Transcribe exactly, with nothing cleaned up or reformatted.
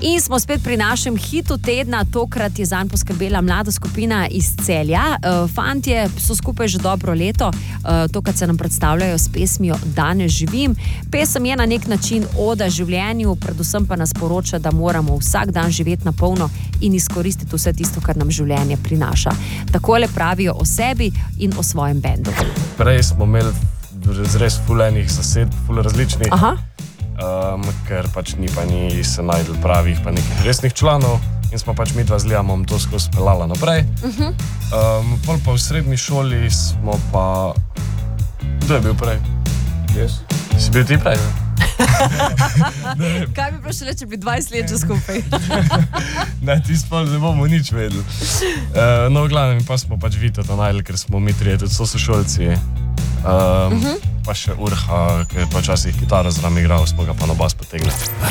In smo spet pri našem hitu tedna, tokrat je zanj poskrbela mlada skupina iz Celja. Uh, fantje so skupaj že dobro leto, uh, tokrat se nam predstavljajo s pesmijo Danes živim. Pesem je na nek način oda življenju, predvsem pa nas poroča, da moramo vsak dan živeti na polno in izkoristiti vse tisto, kar nam življenje prinaša. Takole pravijo o sebi in o svojem bendu. Prej smo imeli res ful enih zased, ful različnih. Aha. Um, ker pač ni pa ni se najdel pravih pa nekih resnih članov in smo pač mi dva z Liamom to skozi pelala naprej. Uh-huh. Um, pol pa v srednji šoli smo pa... Kdo je bil prej? Jaz. Si bil ti prej? Kaj bi bilo šele, če bi dvajset let že skupaj? Ne, ti spol ne bomo nič vedeli. Uh, no, v glavnem pa smo pač Vitota najdel, ker smo mi trije tudi sošolci. Um, uh-huh. Pa še Urha, ki je počasih kitaro zram igral, smo ga pa na bas potegnili.